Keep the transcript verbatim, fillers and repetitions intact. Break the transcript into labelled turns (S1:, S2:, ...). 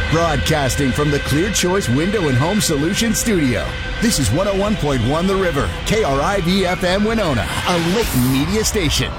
S1: Broadcasting from the Clear Choice Window and Home Solutions Studio. This is one oh one point one The River, K R I V F M Winona, a Layton media station.